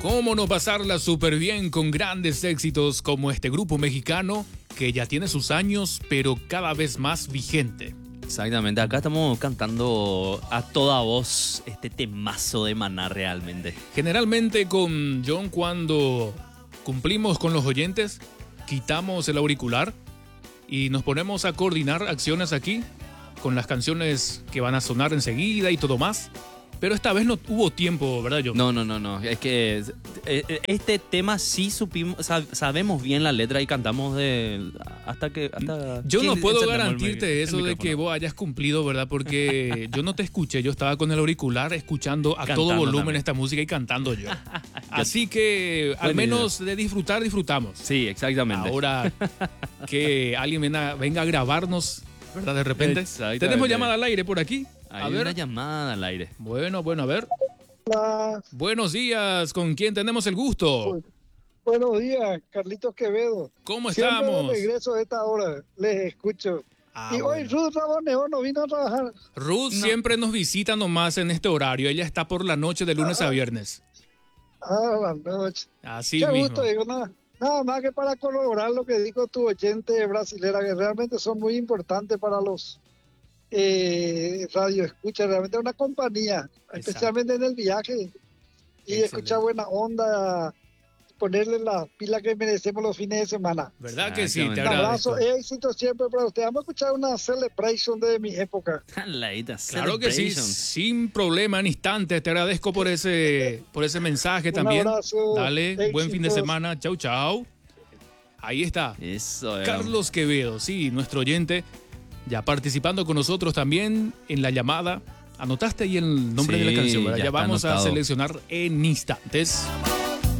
¿Cómo no pasarla súper bien con grandes éxitos como este grupo mexicano que ya tiene sus años, pero cada vez más vigente? Exactamente, acá estamos cantando a toda voz este temazo de Maná realmente. Generalmente con John, cuando cumplimos con los oyentes, quitamos el auricular y nos ponemos a coordinar acciones aquí con las canciones que van a sonar enseguida y todo más. Pero esta vez no hubo tiempo, ¿verdad, John? No. Es que este tema sí sabemos bien la letra y cantamos hasta yo no puedo encendemos garantirte el eso de micrófono. que vos hayas cumplido, ¿verdad? Porque yo no te escuché, yo estaba con el auricular escuchando a Cantando todo volumen también. esta música y cantando yo. Así que al Buena menos de disfrutamos. Sí, exactamente. Ahora que alguien venga a grabarnos, ¿verdad? De repente. Exactamente. Tenemos llamada al aire por aquí. Hay A ver. una llamada al aire. Bueno, a ver. Hola, Buenos días, ¿con quién tenemos el gusto? buenos días, Carlitos Quevedo. ¿Cómo Siempre estamos? de regreso a esta hora, les escucho. Y hoy Bueno. Ruth Rabaneo no vino a trabajar. Ruth siempre nos visita nomás en este horario. Ella está por la noche de lunes a viernes. La noche. Así Qué mismo. gusto, digo, nada más que para corroborar lo que dijo tu oyente brasilera, que realmente son muy importantes para los radio escucha, realmente una compañía, especialmente en el viaje. Y escuchar buena onda, ponerle la pila que merecemos los fines de semana. ¿Verdad que sí? Te Un agradezco. abrazo, éxito siempre para usted. Vamos a escuchar una celebration de mi época. Claro que sí, sin problema, en instantes. Te agradezco por ese mensaje también. abrazo, Dale, buen fin de éxitos. semana. Chau, chau. Ahí está. Eso, Carlos Quevedo, sí, nuestro oyente, ya participando con nosotros también en la llamada. Anotaste ahí el nombre Sí, de la canción, ¿verdad? ya Ya está vamos a anotado. seleccionar en instantes.